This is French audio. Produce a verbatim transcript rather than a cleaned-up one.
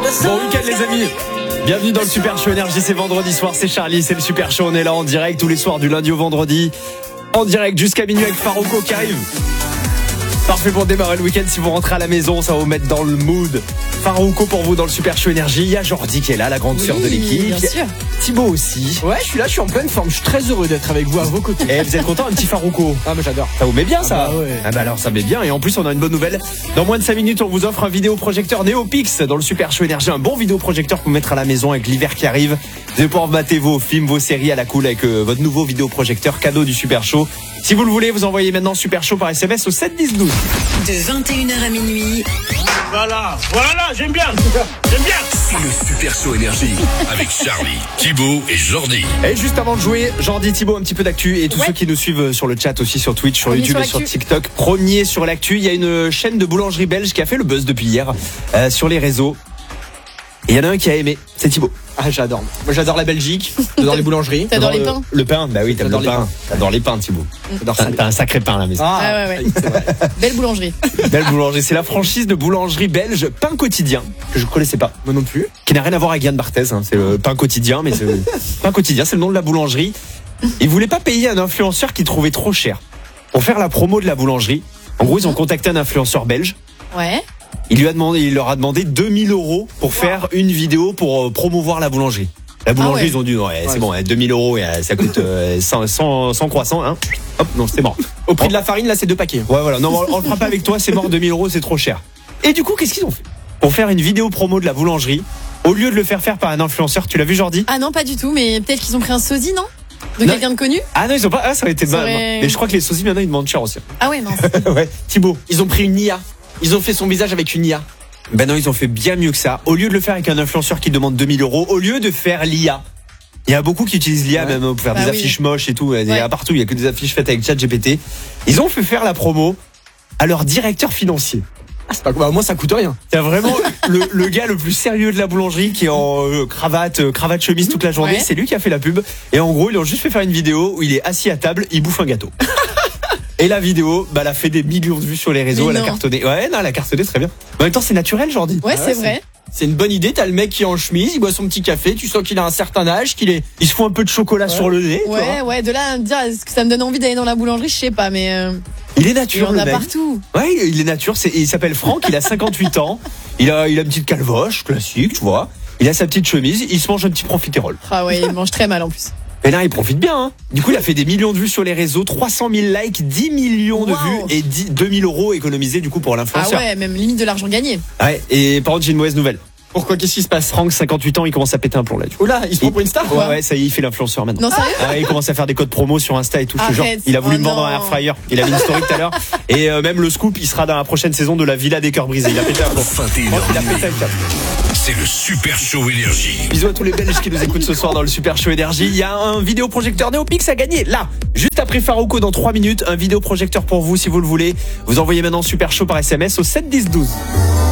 Bon week-end les amis. Bienvenue dans le Super Show Énergie, c'est vendredi soir, c'est Charlie, c'est le Super Show, on est là en direct tous les soirs du lundi au vendredi. En direct jusqu'à minuit avec Farouko qui arrive. Parfait pour démarrer le week-end, si vous rentrez à la maison, ça va vous mettre dans le mood. Farouko pour vous dans le Super Show Énergie. Il y a Jordi qui est là, la grande oui, sœur de l'équipe. Bien sûr. Thibaut aussi. Ouais, je suis là, je suis en pleine forme. Je suis très heureux d'être avec vous à vos côtés. Et vous êtes content, un petit Farouko? Ah, mais j'adore. Ça vous met bien ça? Ah bah, ouais. Ah bah alors ça met bien. Et en plus on a une bonne nouvelle. Dans moins de cinq minutes on vous offre un vidéoprojecteur Neopix dans le Super Show Énergie. Un bon vidéoprojecteur pour mettre à la maison avec l'hiver qui arrive. Vous allez pouvoir mater vos films, vos séries à la cool avec euh, votre nouveau vidéoprojecteur cadeau du Super Show. Si vous le voulez, vous envoyez maintenant Super Show par S M S au sept dix douze. De vingt et une heures à minuit. Voilà, voilà, j'aime bien, j'aime bien. C'est le Super Show Énergie avec Charlie, Thibaut et Jordi. Et juste avant de jouer, Jordi, Thibaut, un petit peu d'actu et tous Ouais. ceux qui nous suivent sur le chat aussi sur Twitch, sur Premier YouTube sur et sur l'actu. TikTok. Premier sur l'actu, il y a une chaîne de boulangerie belge qui a fait le buzz depuis hier euh, sur les réseaux. Et il y en a un qui a aimé, c'est Thibaut. Ah, j'adore. Moi, j'adore la Belgique, j'adore les boulangeries. T'adores les le, pains? Le pain, bah oui, t'aimes J'adore le les pain. pains. T'adores les pains, Thibaut. J'adore T'as, ça. t'as un sacré pain à la maison. Ah ouais, ouais. c'est vrai. Belle boulangerie. Belle boulangerie, c'est la franchise de boulangerie belge Pain Quotidien, que je connaissais pas, Moi non plus. qui n'a rien à voir avec Yann Barthès, hein. C'est le Pain Quotidien, mais c'est le Pain Quotidien, c'est le nom de la boulangerie. Ils voulaient pas payer un influenceur qu'ils trouvaient trop cher pour faire la promo de la boulangerie. En gros, ils ont contacté un influenceur belge. Ouais. Il lui a demandé, il leur a demandé deux mille euros pour faire une vidéo pour euh, promouvoir la boulangerie. La boulangerie, Ah ouais. ils ont dit, ouais, c'est Ouais. bon, ouais, deux mille euros, et, euh, ça coûte euh, cent, cent, cent croissants, hein. Hop, non, c'est mort. Au prix de la farine, là, c'est deux paquets. Ouais, voilà, non, on, on le fera pas avec toi, c'est mort, deux mille euros, c'est trop cher. Et du coup, qu'est-ce qu'ils ont fait? Pour faire une vidéo promo de la boulangerie, au lieu de le faire faire par un influenceur, tu l'as vu, Jordi? Ah non, pas du tout, mais peut-être qu'ils ont pris un sosie, non? De Non. quelqu'un de connu? Ah non, ils ont pas, ah, ça aurait été Ça mal. aurait- Mais je crois que les sosies, maintenant, ils demandent cher aussi. Ah ouais, mince. Ouais, Thibaut. Ils ont pris une I A. Ils ont fait son visage avec une I A. Ben non, ils ont fait bien mieux que ça. Au lieu de le faire avec un influenceur qui demande deux mille euros, au lieu de faire l'I A. Il y a beaucoup qui utilisent l'I A Ouais. même pour faire Bah des oui. affiches moches et tout. Il y Ouais. a partout, il y a que des affiches faites avec ChatGPT. Ils ont fait faire la promo à leur directeur financier. Ah, c'est pas bah, moi, ça coûte rien. Il y a vraiment le, le gars le plus sérieux de la boulangerie qui est en euh, cravate, euh, cravate chemise toute la journée. Ouais. C'est lui qui a fait la pub. Et en gros, ils ont juste fait faire une vidéo où il est assis à table, il bouffe un gâteau. Et la vidéo, bah, elle a fait des millions de vues sur les réseaux, Mais elle a non. cartonné. Ouais, non, elle a cartonné très bien. En même temps, c'est naturel, Jordi. Ouais, Ah c'est ouais, vrai. C'est une bonne idée. T'as le mec qui est en chemise, il boit son petit café. Tu sens qu'il a un certain âge, qu'il est. Il se fout un peu de chocolat sur le nez. tu vois. Ouais, ouais, de là à me dire, est-ce que ça me donne envie d'aller dans la boulangerie? Je sais pas, mais euh, Il est il y nature, en le a mec. partout. Ouais, il il est nature. C'est, il s'appelle Franck, il a cinquante-huit ans. Il a, il a une petite calvoche, classique, tu vois. Il a sa petite chemise, il se mange un petit profiterole. Ah ouais, il mange très mal en plus. Et là, il profite bien, hein. Du coup, il a fait des millions de vues sur les réseaux, trois cent mille likes, dix millions de Wow. vues et dix deux mille euros économisés, du coup, pour Ah l'influenceur. ouais, même limite de l'argent gagné. Ouais, et par contre, j'ai une mauvaise nouvelle. Pourquoi? Qu'est-ce qui se passe? Franck, cinquante-huit ans, il commence à péter un plomb là. Du coup. Oula, il se prend pour une star? Ouais, ouais, ça y est, il fait l'influenceur maintenant. Non, sérieux? Ah ouais, il commence à faire des codes promo sur Insta et tout, ce genre. Arrête. Il a voulu Oh me vendre un non. air fryer. Il a mis une story tout à l'heure. Et euh, même le scoop, il sera dans la prochaine saison de la Villa des Cœurs Brisés. Il a pété un plomb. vingt et une Franck, heures il a pété un câble. C'est le Super Show Énergie. Bisous à tous les Belges qui nous écoutent ce soir dans le Super Show Énergie. Il y a un vidéoprojecteur Neopix à gagner. Là, juste après Farouko dans trois minutes. Un vidéoprojecteur pour vous si vous le voulez. Vous envoyez maintenant Super Show par S M S au sept dix douze.